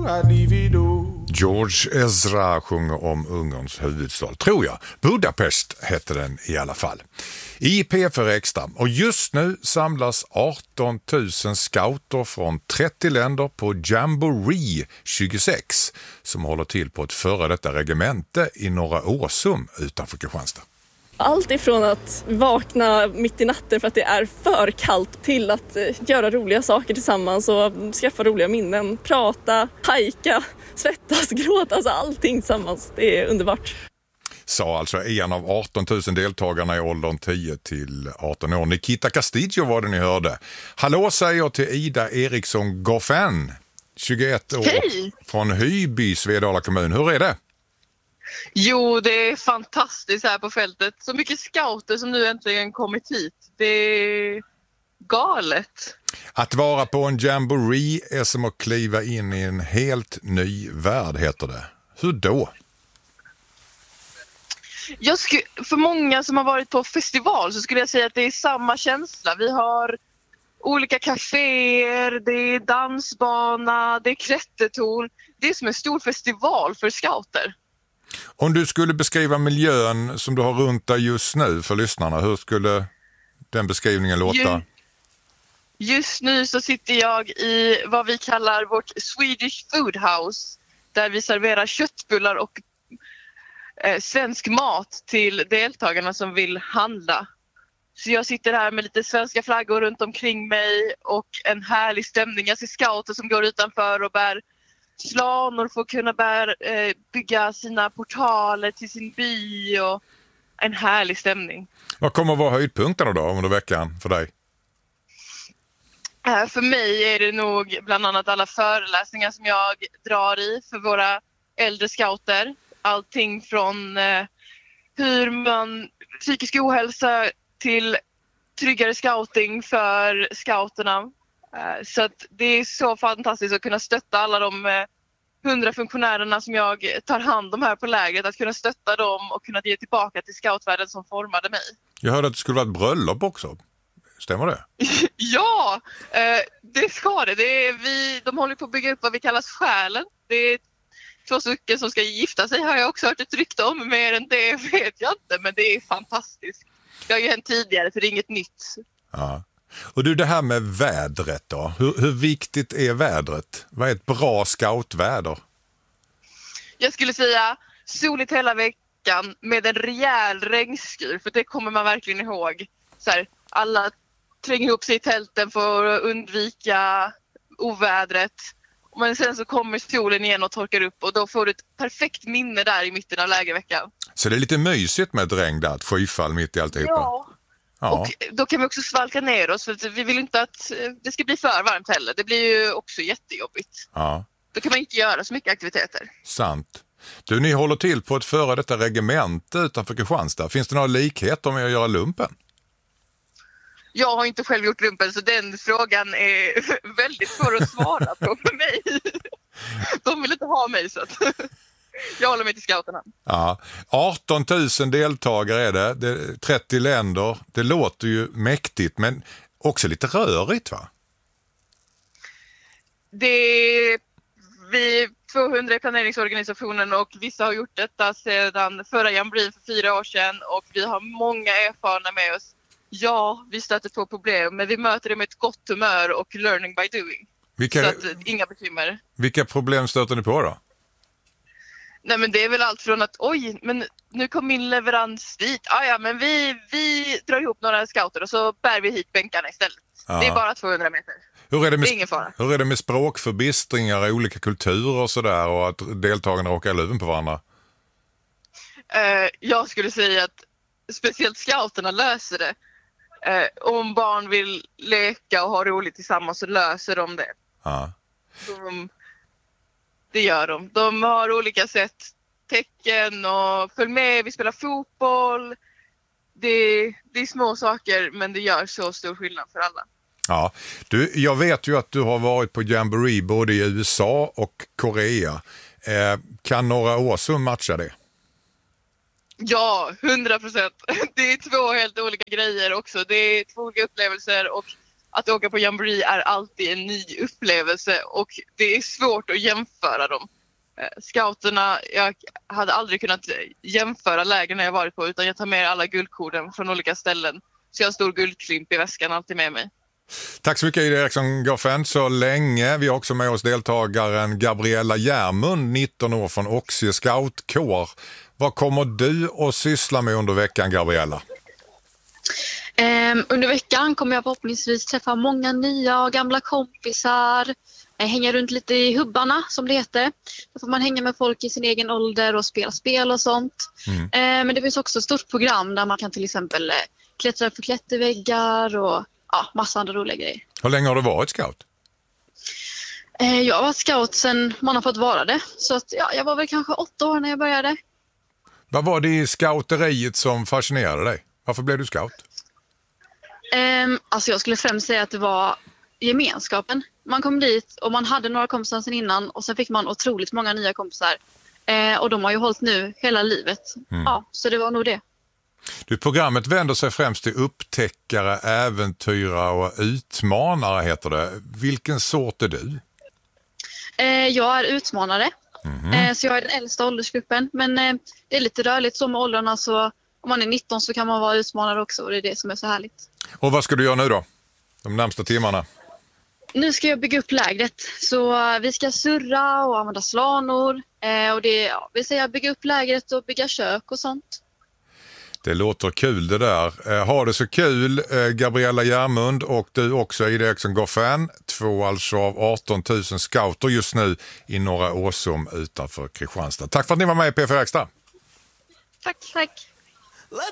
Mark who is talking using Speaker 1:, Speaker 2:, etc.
Speaker 1: George Ezra sjunger om Ungerns huvudstad, tror jag. Budapest hette den i alla fall. I P4 Extra. Och just nu samlas 18 000 scouter från 30 länder på Jamboree 26 som håller till på ett före detta regemente i Norra Åsum utanför Kristianstad.
Speaker 2: Allt ifrån att vakna mitt i natten för att det är för kallt till att göra roliga saker tillsammans och skaffa roliga minnen, prata, hajka, svettas, gråta, alltså allting tillsammans. Det är underbart.
Speaker 1: Sa alltså en av 18 000 deltagarna i åldern 10 till 18 år. Nikita Castillo var det ni hörde. Hallå säger jag till Ida Eriksson Goffin, 21 år. Hej. Från Hyby, Svedala kommun. Hur är det?
Speaker 3: Jo, det är fantastiskt här på fältet. Så mycket scouter som nu äntligen kommit hit. Det är galet.
Speaker 1: Att vara på en jamboree är som att kliva in i en helt ny värld, heter det. Hur då?
Speaker 3: För många som har varit på festival så skulle jag säga att det är samma känsla. Vi har olika kaféer, det är dansbana, det är klättertorn. Det är som en stor festival för scouter.
Speaker 1: Om du skulle beskriva miljön som du har runt dig just nu för lyssnarna, hur skulle den beskrivningen låta?
Speaker 3: Just nu så sitter jag i vad vi kallar vårt Swedish Food House, där vi serverar köttbullar och svensk mat till deltagarna som vill handla. Så jag sitter här med lite svenska flaggor runt omkring mig och en härlig stämning. Jag ser scouter som går utanför och bär slanor för att kunna bygga sina portaler till sin by och en härlig stämning.
Speaker 1: Vad kommer att vara höjdpunkterna då under veckan för dig?
Speaker 3: För mig är det nog bland annat alla föreläsningar som jag drar i för våra äldre scouter. Allting från hur man psykisk ohälsa till tryggare scouting för scouterna. Så att det är så fantastiskt att kunna stötta alla de 100 funktionärerna som jag tar hand om här på lägret. Att kunna stötta dem och kunna ge tillbaka till scoutvärlden som formade mig.
Speaker 1: Jag hörde att det skulle vara ett bröllop också. Stämmer det?
Speaker 3: Ja, det ska det. De håller på att bygga upp vad vi kallar själen. Det är 2 stycken som ska gifta sig, har jag också hört ett rykte om. Mer än det vet jag inte, men det är fantastiskt. Jag har ju hänt tidigare, så det är inget nytt.
Speaker 1: Ja. Och du, det här med vädret då. Hur viktigt är vädret? Vad är ett bra scoutväder?
Speaker 3: Jag skulle säga soligt hela veckan med en rejäl regnskur, för det kommer man verkligen ihåg. Så här, alla tränger ihop sig i tälten för att undvika ovädret. Men sen så kommer solen igen och torkar upp och då får du ett perfekt minne där i mitten av lägerveckan.
Speaker 1: Så det är lite mysigt med ett regn där, ett skyfall mitt i alltihopa.
Speaker 3: Ja. Och då kan vi också svalka ner oss, för vi vill inte att det ska bli för varmt heller. Det blir ju också jättejobbigt.
Speaker 1: Ja.
Speaker 3: Då kan man inte göra så mycket aktiviteter.
Speaker 1: Sant. Du, ni håller till på ett före detta regemente utanför Kristianstad. Finns det några likheter med att göra lumpen?
Speaker 3: Jag har inte själv gjort lumpen, så den frågan är väldigt svår att svara på för mig. De vill inte ha mig, så att jag håller mig till scouterna.
Speaker 1: Ja, 18 000 deltagare är det 30 länder. Det låter ju mäktigt, men också lite rörigt, va?
Speaker 3: Vi är 200 i planeringsorganisationen och vissa har gjort detta sedan förra Jamboree för 4 år sedan och vi har många erfarna med oss. Ja, vi stöter på problem, men vi möter det med ett gott humör och learning by doing. Så att, inga bekymmer.
Speaker 1: Vilka problem stöter ni på då?
Speaker 3: Nej, men det är väl allt från att oj, men nu kom min leverans dit. Ja, men vi drar ihop några scouter och så bär vi hit bänkarna istället. Ja. Det är bara 200 meter. Det är ingen fara.
Speaker 1: Hur är det med språkförbistringar i olika kulturer och sådär och att deltagarna råkar luven på varandra?
Speaker 3: Jag skulle säga att speciellt scouterna löser det. Om barn vill leka och ha roligt tillsammans så löser de det.
Speaker 1: Ja.
Speaker 3: Det gör de. De har olika sätt, tecken och följ med, vi spelar fotboll. Det är små saker, men det gör så stor skillnad för alla.
Speaker 1: Ja, jag vet ju att du har varit på Jamboree både i USA och Korea. Kan Norra Åsum matcha det?
Speaker 3: Ja, 100%. Det är 2 helt olika grejer också. Det är 2 olika upplevelser och att åka på jamboree är alltid en ny upplevelse och det är svårt att jämföra dem. Scouterna, jag hade aldrig kunnat jämföra lägren jag varit på, utan jag tar med alla guldkorden från olika ställen. Så jag har en stor guldklimp i väskan alltid med mig.
Speaker 1: Tack så mycket Ida Eriksson Goffin så länge. Vi har också med oss deltagaren Gabriella Järmund, 19 år från Oxie scoutkår. Vad kommer du att syssla med under veckan, Gabriella?
Speaker 4: Under veckan kommer jag förhoppningsvis träffa många nya och gamla kompisar. Hänga runt lite i hubbarna som det heter. Då får man hänga med folk i sin egen ålder och spela spel och sånt. Men det finns också ett stort program där man kan till exempel klättra för klätterväggar och massa andra roliga grejer.
Speaker 1: Hur länge har du varit scout?
Speaker 4: Jag har varit scout sedan man har fått vara det. Så att, jag var väl kanske 8 år när jag började.
Speaker 1: Vad var det i scouteriet som fascinerade dig? Varför blev du scout?
Speaker 4: Alltså jag skulle främst säga att det var gemenskapen. Man kom dit och man hade några kompisar sedan innan och sen fick man otroligt många nya kompisar. Och de har ju hållit nu hela livet. Ja, så det var nog det.
Speaker 1: Programmet vänder sig främst till upptäckare, äventyrare och utmanare heter det. Vilken sort är du?
Speaker 4: Jag är utmanare. Så jag är den äldsta åldersgruppen. Men det är lite rörligt så med åldrarna, så om man är 19 så kan man vara utmanare också och det är det som är så härligt.
Speaker 1: Och vad ska du göra nu då? De närmsta timmarna?
Speaker 4: Nu ska jag bygga upp lägret. Så vi ska surra och använda slanor. Och det vill säga bygga upp lägret och bygga kök och sånt.
Speaker 1: Det låter kul det där. Ha det så kul Gabriella Järmund och du också Ida Eriksson Goffin. 2 alltså av 18 000 scouter just nu i Norra Åsum utanför Kristianstad. Tack för att ni var med i P4 Extra.
Speaker 4: Tack.